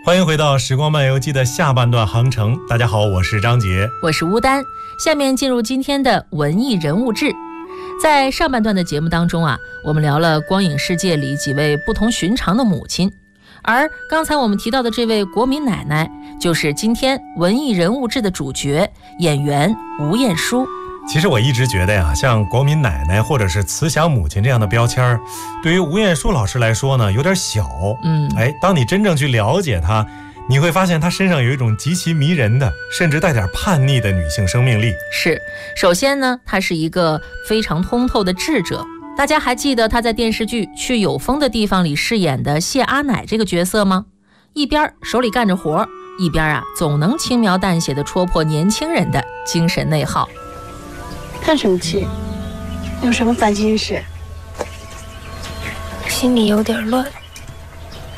欢迎回到时光漫游记的下半段航程。大家好，我是张杰， 我是乌丹。下面进入今天的文艺人物志。在上半段的节目当中我们聊了光影世界里几位不同寻常的母亲，而刚才我们提到的这位国民奶奶，就是今天文艺人物志的主角演员吴彦姝。 其实我一直觉得像国民奶奶或者是慈祥母亲这样的标签，对于吴彦姝老师来说呢，有点小。当你真正去了解她，你会发现她身上有一种极其迷人的，甚至带点叛逆的女性生命力。 是，首先呢，她是一个非常通透的智者。大家还记得她在电视剧《去有风的地方》里饰演的谢阿奶这个角色吗？一边手里干着活，一边总能轻描淡写地戳破年轻人的精神内耗。 叹什么气？有什么烦心事？ 心里有点乱。